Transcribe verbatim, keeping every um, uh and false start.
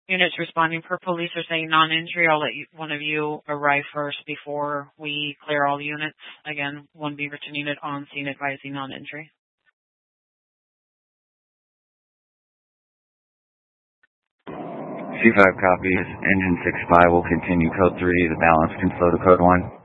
Units responding per police are saying non-entry. I'll let you, one of you arrive first before we clear all units. Again, one Beaverton unit on scene advising non-entry. C five copies. Engine six five will continue code three. The balance can flow to code one.